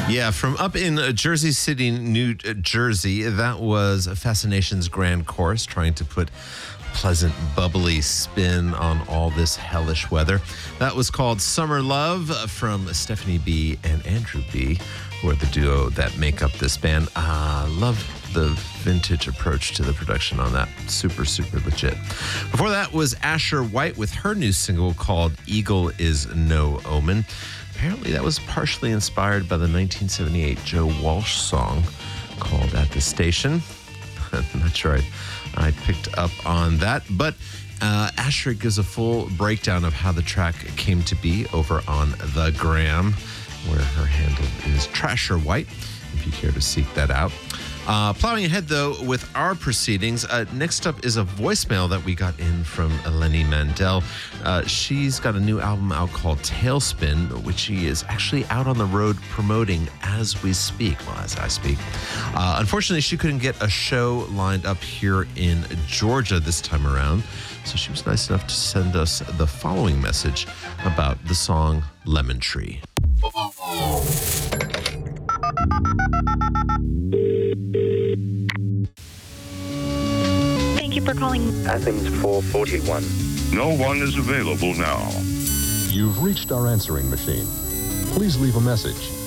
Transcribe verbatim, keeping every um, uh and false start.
Yeah, from up in uh, Jersey City, New Jersey, that was Fascination's Grand Chorus trying to put pleasant, bubbly spin on all this hellish weather. That was called Summer Love from Stephanie B. and Andrew B., who are the duo that make up this band. Uh, love the vintage approach to the production on that. Super, super legit. Before that was Asher White with her new single called Eagle Is No Omen. Apparently that was partially inspired by the nineteen seventy-eight Joe Walsh song called At the Station. I'm not sure I, I picked up on that, but uh, Asher gives a full breakdown of how the track came to be over on The Gram, where her handle is Trasher White, if you care to seek that out. Uh, plowing ahead, though, with our proceedings, uh, next up is a voicemail that we got in from Eleni Mandel. Uh, she's got a new album out called Tailspin, which she is actually out on the road promoting as we speak, well, as I speak. Uh, unfortunately, she couldn't get a show lined up here in Georgia this time around, so she was nice enough to send us the following message about the song Lemon Tree. Thank you for calling Athens four forty-one. No one is available now. You've reached our answering machine. Please leave a message